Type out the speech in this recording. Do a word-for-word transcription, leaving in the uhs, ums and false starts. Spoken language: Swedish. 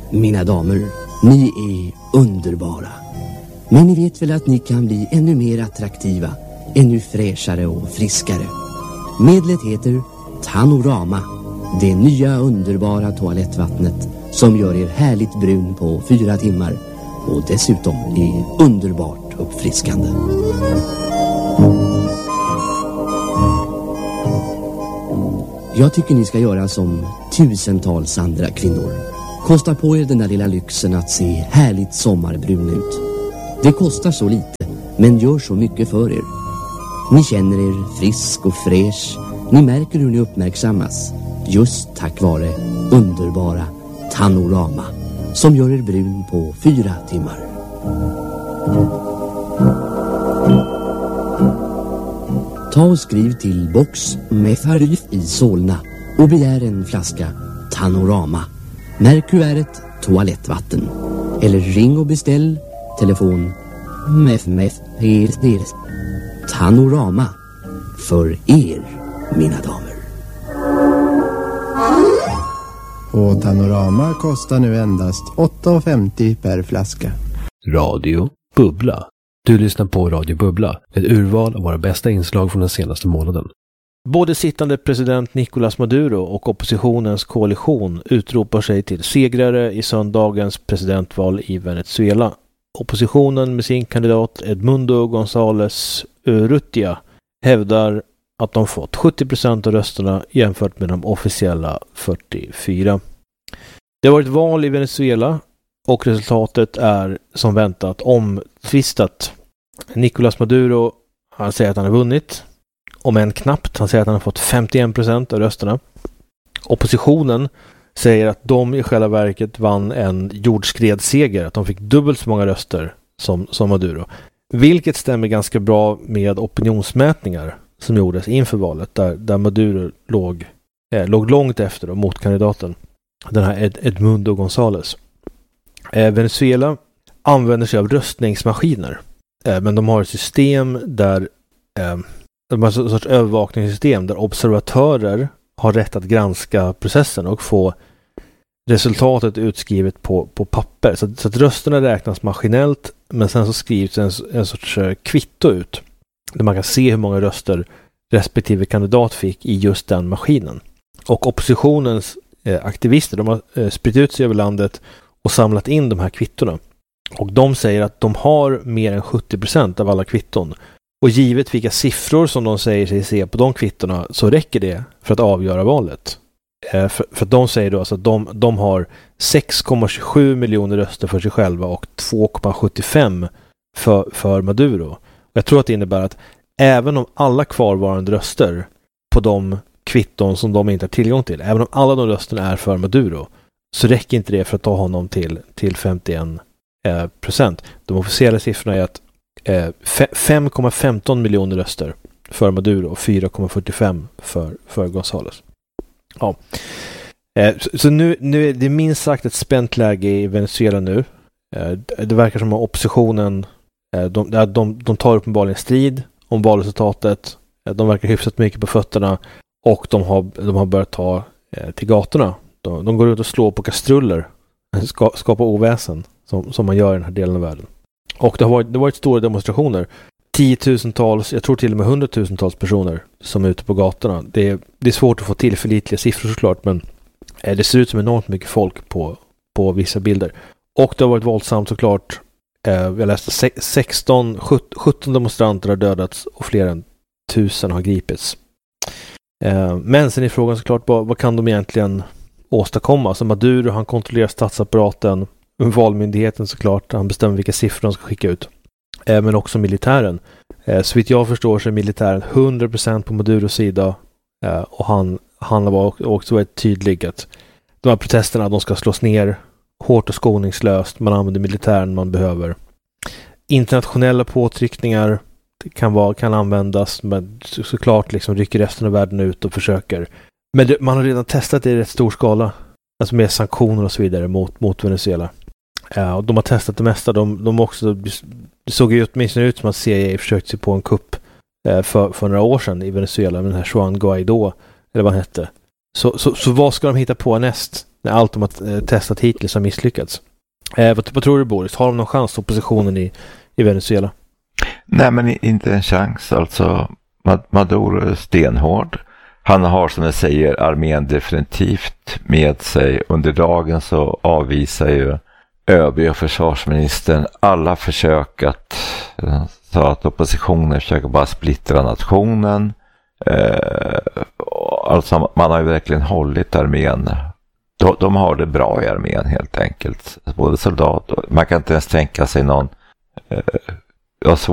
mina damer, ni är underbara. Men ni vet väl att ni kan bli ännu mer attraktiva, ännu fräschare och friskare. Medlet heter Tanorama, det nya underbara toalettvattnet som gör er härligt brun på fyra timmar och dessutom är underbart uppfriskande. Jag tycker ni ska göra som tusentals andra kvinnor. Kosta på er den där lilla lyxen att se härligt sommarbrun ut. Det kostar så lite, men gör så mycket för er. Ni känner er frisk och fräsch. Ni märker hur ni uppmärksammas. Just tack vare underbara Tanorama, som gör er brun på fyra timmar. Ta och skriv till box med Farif i Solna och begär en flaska Tanorama. Märk kuvertet toalettvatten. Eller ring och beställ telefon mef mef er Tanorama för er, mina damer. Och Tanorama kostar nu endast åtta femtio per flaska. Radio Bubbla. Du lyssnar på Radio Bubbla, ett urval av våra bästa inslag från den senaste månaden. Både sittande president Nicolás Maduro och oppositionens koalition utropar sig till segrare i söndagens presidentval i Venezuela. Oppositionen med sin kandidat Edmundo González Urrutia hävdar att de fått sjuttio procent av rösterna jämfört med de officiella fyrtiofyra. Det har varit val i Venezuela och resultatet är som väntat omtvistat. Nicolás Maduro, han säger att han har vunnit, om än knappt. Han säger att han har fått femtioen procent av rösterna. Oppositionen säger att de i själva verket vann en jordskredsseger, att de fick dubbelt så många röster som, som Maduro. Vilket stämmer ganska bra med opinionsmätningar som gjordes inför valet, där, där Maduro låg, eh, låg långt efter mot kandidaten, den här Ed, Edmundo González. Eh, Venezuela använder sig av röstningsmaskiner, eh, men de har ett system där eh, de har en sorts övervakningssystem där observatörer har rätt att granska processen och få resultatet utskrivet på, på papper. Så, så att rösterna räknas maskinellt, men sen så skrivs en, en sorts kvitto ut där man kan se hur många röster respektive kandidat fick i just den maskinen. Och oppositionens eh, aktivister, de har eh, spritt ut sig över landet och samlat in de här kvittorna. Och de säger att de har mer än sjuttio procent av alla kvitton. Och givet vilka siffror som de säger sig se på de kvittorna så räcker det för att avgöra valet. Eh, för, för att de säger då alltså att de, de har sex komma tjugosju miljoner röster för sig själva och två komma sjuttiofem för, för Maduro. Och jag tror att det innebär att även om alla kvarvarande röster på de kvitton som de inte har tillgång till, även om alla de rösterna är för Maduro, så räcker inte det för att ta honom till, till femtioen procent. De officiella siffrorna är att eh, fem komma femton miljoner röster för Maduro och fyra komma fyrtiofem för, för González. Ja. Eh, så så nu, nu är det minst sagt ett spänt läge i Venezuela nu. Eh, det verkar som att oppositionen eh, de, de, de tar uppenbarligen strid om valresultatet. Eh, de verkar hyfsat mycket på fötterna och de har, de har börjat ta eh, till gatorna. De, de går ut och slår på kastruller, ska, skapar oväsen som, som man gör i den här delen av världen. Och det har varit, det har varit stora demonstrationer. Tiotusentals, jag tror till och med hundratusentals personer som är ute på gatorna. Det är, det är svårt att få tillförlitliga siffror såklart, men eh, det ser ut som enormt mycket folk på, på vissa bilder. Och det har varit våldsamt såklart. Eh, jag läste sexton, sjutton demonstranter har dödats och fler än tusen har gripits. Eh, men sen är frågan såklart, vad, vad kan de egentligen åstadkomma? Så Maduro, han kontrollerar statsapparaten, valmyndigheten såklart, han bestämmer vilka siffror de ska skicka ut. Eh, men också militären. Eh, så vitt jag förstår så är militären hundra procent på Maduros sida eh, och han, han har också varit tydlig att de här protesterna, de ska slås ner hårt och skoningslöst. Man använder militären man behöver. Internationella påtryckningar kan, vara, kan användas, men såklart liksom rycker resten av världen ut och försöker. Men det, man har redan testat det i rätt stor skala. Alltså med sanktioner och så vidare mot, mot Venezuela. Ja, och de har testat det mesta. De, de också, det såg ju åtminstone ut som att C I A försökte sig på en kupp eh, för, för några år sedan i Venezuela med den här Juan Guaidó, eller vad han hette. Så, så, så vad ska de hitta på näst? när allt de har eh, testat hittills har misslyckats. Eh, vad, vad tror du, Boris? Har de någon chans, oppositionen i, i Venezuela? Nej, men inte en chans. Alltså, Maduro är stenhård. Han har, som jag säger, armén definitivt med sig. Under dagen så avvisar ju ÖB och försvarsministern alla försök att, så att oppositionen försöker bara splittra nationen. Eh, alltså man har ju verkligen hållit armén. De, de har det bra i armén helt enkelt. Både soldater, man kan inte ens tänka sig någon... Eh, jag har